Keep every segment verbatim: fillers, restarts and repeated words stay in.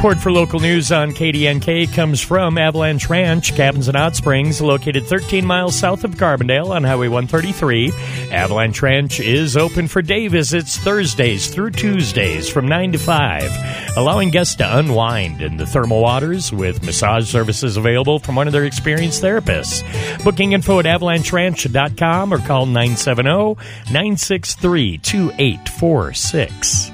Support for local news on K D N K comes from Avalanche Ranch, Cabins and Hot Springs, located thirteen miles south of Carbondale on Highway one thirty-three. Avalanche Ranch is open for day visits Thursdays through Tuesdays from nine to five, allowing guests to unwind in the thermal waters with massage services available from one of their experienced therapists. Booking info at avalanche ranch dot com or call nine seven zero, nine six three, two eight four six.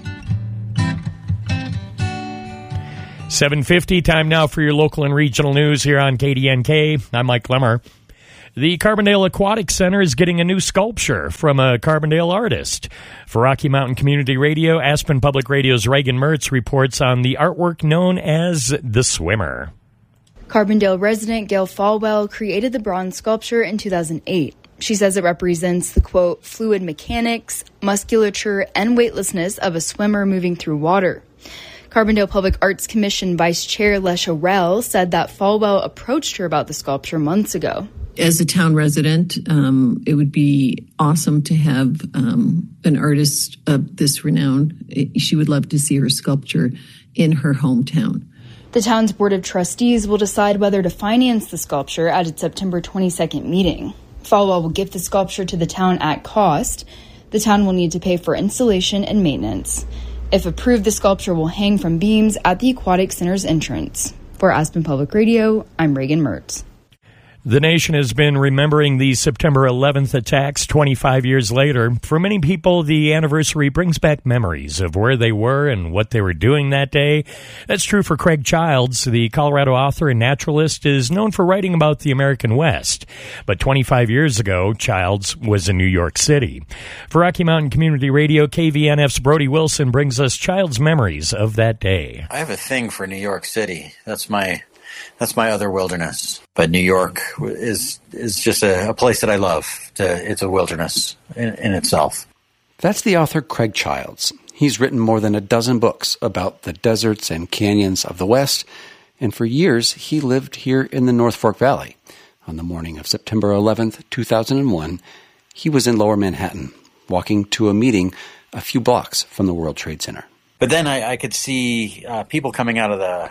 seven fifty, time now for your local and regional news here on K D N K. I'm Mike Lemmer. The Carbondale Aquatic Center is getting a new sculpture from a Carbondale artist. For Rocky Mountain Community Radio, Aspen Public Radio's Reagan Mertz reports on the artwork known as The Swimmer. Carbondale resident Gail Falwell created the bronze sculpture in two thousand eight. She says it represents the, quote, fluid mechanics, musculature, and weightlessness of a swimmer moving through water. Carbondale Public Arts Commission Vice Chair Lesha Rell said that Falwell approached her about the sculpture months ago. As a town resident, um, it would be awesome to have um, an artist of this renown. She would love to see her sculpture in her hometown. The town's Board of Trustees will decide whether to finance the sculpture at its September twenty-second meeting. Falwell will gift the sculpture to the town at cost. The town will need to pay for installation and maintenance. If approved, the sculpture will hang from beams at the Aquatic Center's entrance. For Aspen Public Radio, I'm Reagan Mertz. The nation has been remembering the September eleventh attacks twenty-five years later. For many people, the anniversary brings back memories of where they were and what they were doing that day. That's true for Craig Childs. The Colorado author and naturalist is known for writing about the American West. But twenty-five years ago, Childs was in New York City. For Rocky Mountain Community Radio, K V N F's Brody Wilson brings us Childs' memories of that day. I have a thing for New York City. That's my... That's my other wilderness. But New York is is just a, a place that I love. To, it's a wilderness in, in itself. That's the author Craig Childs. He's written more than a dozen books about the deserts and canyons of the West, and for years he lived here in the North Fork Valley. On the morning of September eleventh, two thousand one, he was in Lower Manhattan, walking to a meeting a few blocks from the World Trade Center. But then I, I could see uh, people coming out of the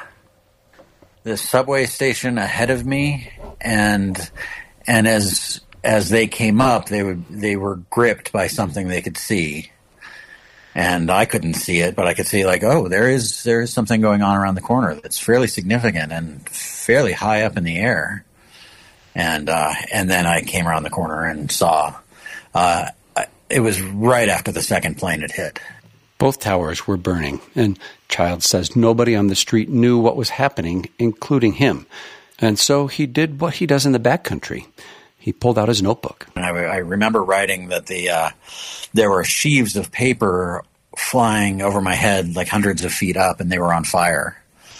the subway station ahead of me, and and as as they came up, they would they were gripped by something they could see, and I couldn't see it, but I could see like, oh, there is there is something going on around the corner that's fairly significant and fairly high up in the air, and uh, and then I came around the corner and saw uh, it was right after the second plane had hit. Both towers were burning, and Childs says nobody on the street knew what was happening, including him. And so he did what he does in the backcountry. He pulled out his notebook. I, I remember writing that the uh, there were sheaves of paper flying over my head like hundreds of feet up, and they were on fire.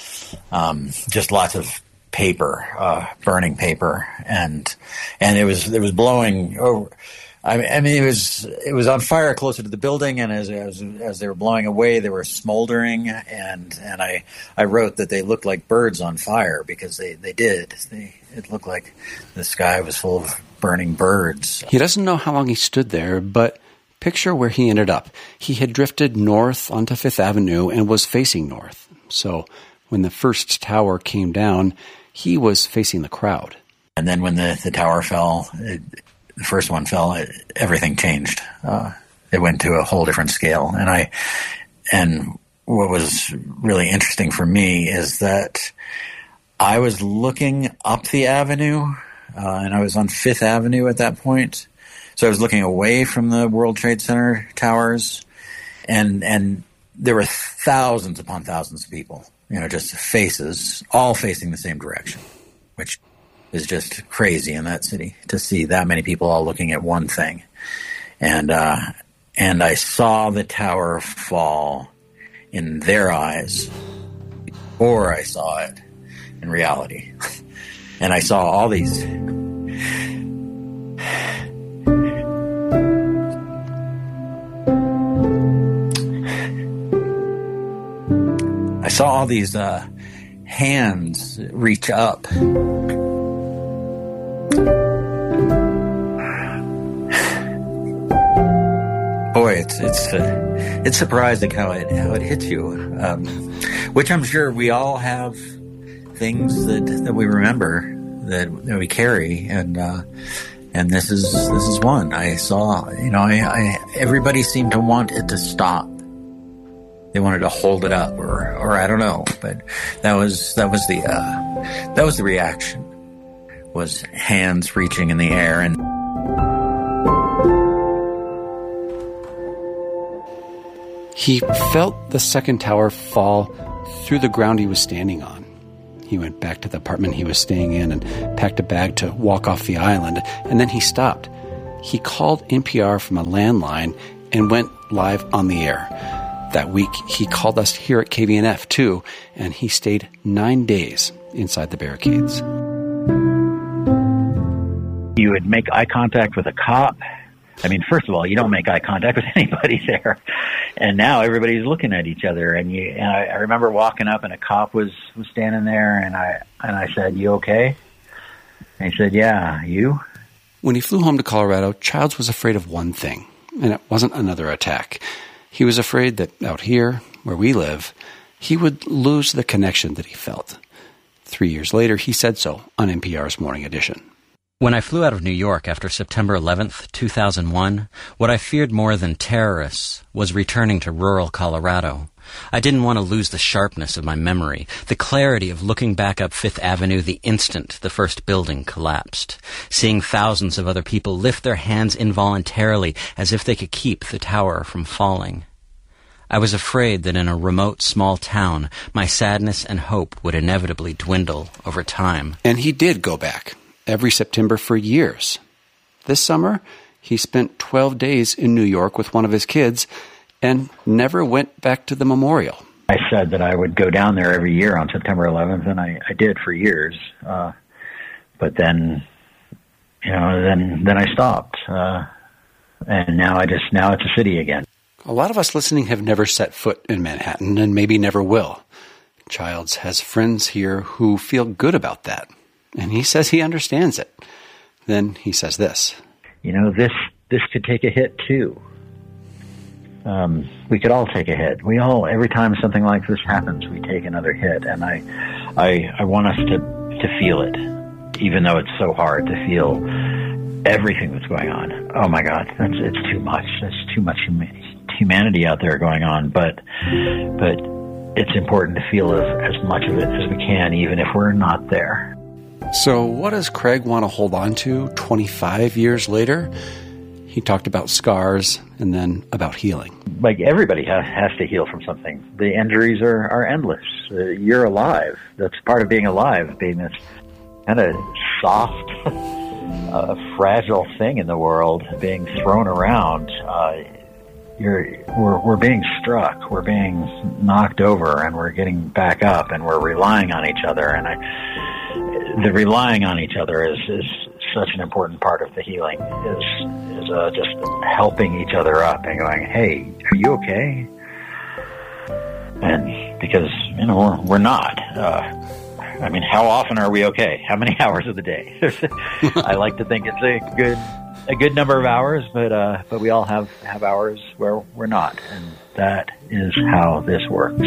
Um, just lots of paper, uh, burning paper, and and it was it was blowing over. I mean, it was it was on fire closer to the building, and as as, as they were blowing away, they were smoldering. And, and I, I wrote that they looked like birds on fire because they, they did. They, it looked like the sky was full of burning birds. He doesn't know how long he stood there, but picture where he ended up. He had drifted north onto Fifth Avenue and was facing north. So when the first tower came down, he was facing the crowd. And then when the, the tower fell, it, the first one fell, it, everything changed. Uh, it went to a whole different scale. And I, and what was really interesting for me is that I was looking up the avenue, uh, and I was on Fifth Avenue at that point. So I was looking away from the World Trade Center towers, and, and there were thousands upon thousands of people, you know, just faces, all facing the same direction, which is just crazy in that city to see that many people all looking at one thing. And uh, and I saw the tower fall in their eyes before I saw it in reality. And I saw all these I saw all these uh, hands reach up. Boy, it it's it's uh, it's surprising how it how it hits you. Um, which I'm sure we all have things that that we remember that, that we carry, and uh, and this is this is one. I saw, you know, I, I everybody seemed to want it to stop. They wanted to hold it up, or or I don't know, but that was that was the uh, that was the reaction. Was hands reaching in the air and. He felt the second tower fall through the ground he was standing on. He went back to the apartment he was staying in and packed a bag to walk off the island, and then he stopped. He called N P R from a landline and went live on the air. That week, he called us here at K V N F, too, and he stayed nine days inside the barricades. You would make eye contact with a cop. I mean, first of all, you don't make eye contact with anybody there. And now everybody's looking at each other. And you, and I, I remember walking up and a cop was, was standing there, and I, and I said, "You okay?" And he said, "Yeah, you?" When he flew home to Colorado, Childs was afraid of one thing, and it wasn't another attack. He was afraid that out here, where we live, he would lose the connection that he felt. Three years later, he said so on N P R's Morning Edition. When I flew out of New York after September eleventh, two thousand one, what I feared more than terrorists was returning to rural Colorado. I didn't want to lose the sharpness of my memory, the clarity of looking back up Fifth Avenue the instant the first building collapsed, seeing thousands of other people lift their hands involuntarily as if they could keep the tower from falling. I was afraid that in a remote small town, my sadness and hope would inevitably dwindle over time. And he did go back. Every September for years. This summer, he spent twelve days in New York with one of his kids and never went back to the memorial. I said that I would go down there every year on September eleventh, and I, I did for years. Uh, but then, you know, then then I stopped. Uh, and now I just, now it's a city again. A lot of us listening have never set foot in Manhattan and maybe never will. Childs has friends here who feel good about that. And he says he understands it. Then he says this. You know, this this could take a hit, too. Um, we could all take a hit. We all, every time something like this happens, we take another hit. And I I, I want us to, to feel it, even though it's so hard to feel everything that's going on. Oh, my God, that's, it's too much. There's too much hum- humanity out there going on. But but it's important to feel as, as much of it as we can, even if we're not there. So what does Craig want to hold on to twenty-five years later? He talked about scars and then about healing. Like everybody has, has to heal from something. The injuries are, are endless. Uh, you're alive. That's part of being alive, being this kind of soft, uh, fragile thing in the world, being thrown around. Uh, you're, we're, we're being struck. We're being knocked over, and we're getting back up, and we're relying on each other. And I... The relying on each other is, is such an important part of the healing, is is uh, just helping each other up and going, "Hey, are you okay?" And because, you know, we're, we're not. Uh, I mean, how often are we okay? How many hours of the day? I like to think it's a good a good number of hours, but uh, but we all have, have hours where we're not, and that is how this works.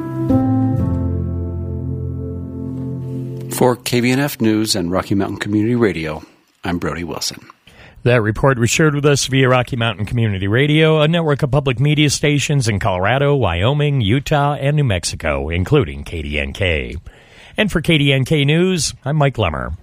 For K V N F News and Rocky Mountain Community Radio, I'm Brody Wilson. That report was shared with us via Rocky Mountain Community Radio, a network of public media stations in Colorado, Wyoming, Utah, and New Mexico, including K D N K. And for K D N K News, I'm Mike Lemmer.